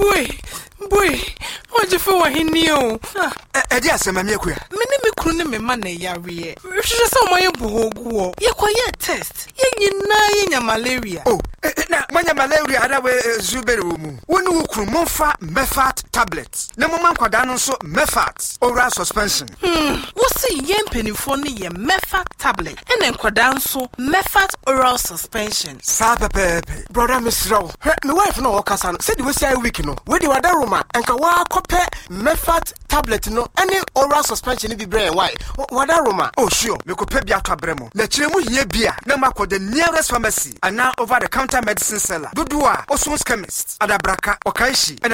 Boy, what you for hinio? Edia semamekuya. Mene me kunu me ma na yare. Hwehwe so my bohoguo. Ye kwaye test. Ye nyina malaria. Oh, na manya malaria ada we zubere mu. Wonu wukru monfa Mefat tablets. Na mama nkwada no so Mefat oral suspension. Wo se ye mpanifo ne ye Mefat tablet. Ene nkwada nso Mefat oral suspension. Sa pepe. Brother Misraw. Me wife no okasa no. Say the we say week no. We dey wada Roma enka wa kope Mefat tablet no any oral suspension bi brain why wada Roma. Oh sure, me ko pe bia to abremo. Na kiremu hie bia na makọ the nearest pharmacy and now over the counter medicine seller. Dudua Osons chemist Adabraka Okaishi